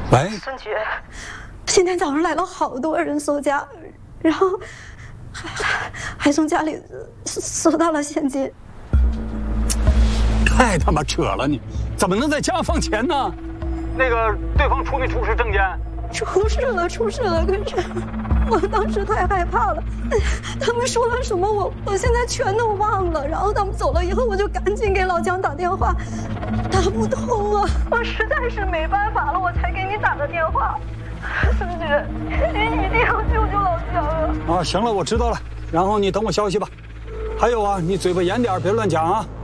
喂， 孙局，今天早上来了好多人搜家，然后还从家里搜到了现金。 太他妈扯了你！怎么能在家放钱呢？那个对方出没出示证件？ 出示了，可是我当时太害怕了，他们说了什么我现在全都忘了。然后他们走了以后，我就赶紧给老姜打电话，打不通啊，我实在是没办法了，我才给你打的电话。孙局，你一定要救救老姜啊！ 啊，行了，我知道了。然后你等我消息吧。还有啊，你嘴巴严点，别乱讲啊。